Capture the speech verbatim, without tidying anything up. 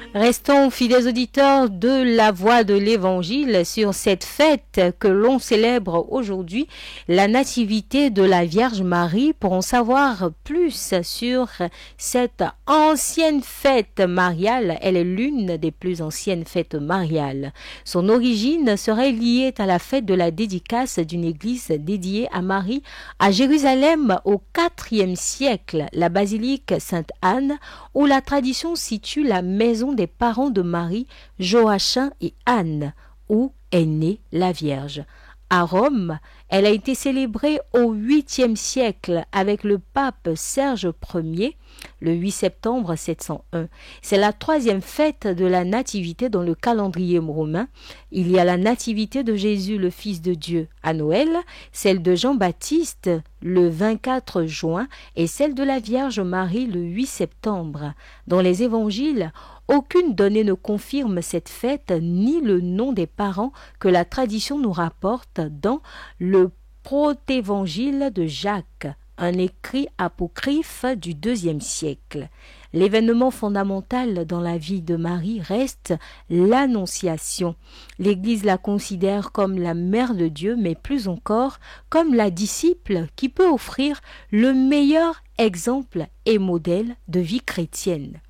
Restons fidèles auditeurs de la voix de l'Évangile sur cette fête que l'on célèbre aujourd'hui, la nativité de la Vierge Marie, pour en savoir plus sur cette ancienne fête mariale. Elle est l'une des plus anciennes fêtes mariales. Son origine serait liée à la fête de la dédicace d'une église dédiée à Marie à Jérusalem au quatrième siècle, la basilique Sainte-Anne, où la tradition situe la maison des parents de Marie, Joachim et Anne, où est née la Vierge. À Rome, elle a été célébrée au huitième siècle avec le pape Serge Ier, le huit septembre sept cent un. C'est la troisième fête de la Nativité dans le calendrier romain. Il y a la Nativité de Jésus, le Fils de Dieu, à Noël, celle de Jean-Baptiste le vingt-quatre juin et celle de la Vierge Marie le huit septembre. Dans les évangiles, aucune donnée ne confirme cette fête ni le nom des parents que la tradition nous rapporte dans le protévangile de Jacques, un écrit apocryphe du deuxième siècle. L'événement fondamental dans la vie de Marie reste l'Annonciation. L'Église la considère comme la mère de Dieu, mais plus encore comme la disciple qui peut offrir le meilleur exemple et modèle de vie chrétienne.